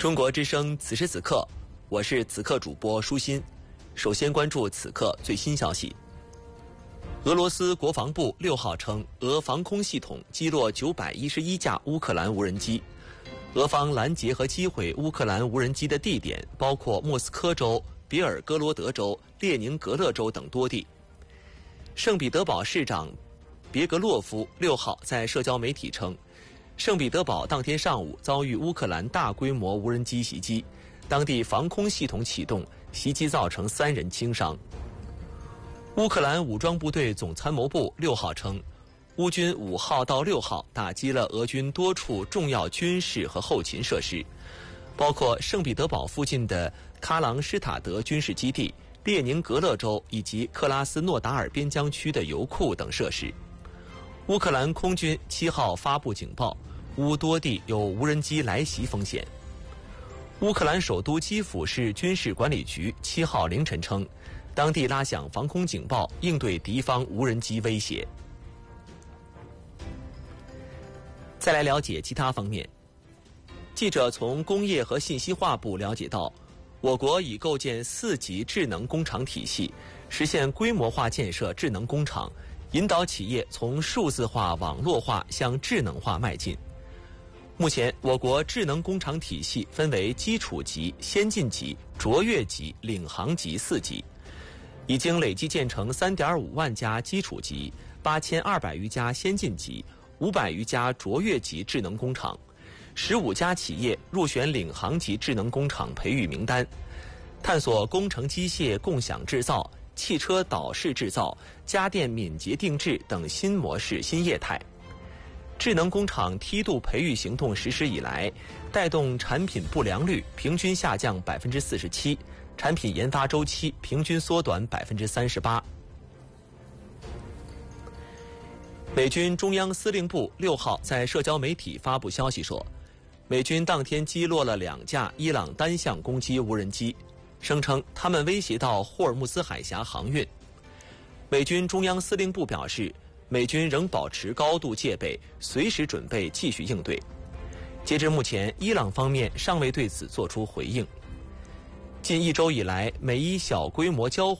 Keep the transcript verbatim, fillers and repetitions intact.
中国之声，此时此刻，我是此刻主播舒心。首先关注此刻最新消息。俄罗斯国防部六号称，俄防空系统击落九百一十一架乌克兰无人机。俄方拦截和击毁乌克兰无人机的地点包括莫斯科州、别尔哥罗德州、列宁格勒州等多地。圣彼得堡市长别格洛夫六号在社交媒体称，圣彼得堡当天上午遭遇乌克兰大规模无人机袭击，当地防空系统启动，袭击造成三人轻伤。乌克兰武装部队总参谋部六号称，乌军五号到六号打击了俄军多处重要军事和后勤设施，包括圣彼得堡附近的喀朗施塔德军事基地、列宁格勒州以及克拉斯诺达尔边疆区的油库等设施。乌克兰空军七号发布警报，乌多地有无人机来袭风险。乌克兰首都基辅市军事管理局七号凌晨称，当地拉响防空警报，应对敌方无人机威胁。再来了解其他方面。记者从工业和信息化部了解到，我国已构建四级智能工厂体系，实现规模化建设智能工厂，引导企业从数字化、网络化向智能化迈进。目前，我国智能工厂体系分为基础级、先进级、卓越级、领航级四级，已经累计建成 三点五万家基础级、八千二百余家先进级、五百余家卓越级智能工厂，十五家企业入选领航级智能工厂培育名单，探索工程机械共享制造、汽车导式制造、家电敏捷定制等新模式新业态。智能工厂梯度培育行动实施以来，带动产品不良率平均下降 百分之四十七， 产品研发周期平均缩短 百分之三十八。 美军中央司令部六号在社交媒体发布消息说，美军当天击落了两架伊朗单向攻击无人机，声称他们威胁到霍尔木兹海峡航运。美军中央司令部表示，美军仍保持高度戒备，随时准备继续应对。截至目前，伊朗方面尚未对此作出回应。近一周以来，美伊小规模交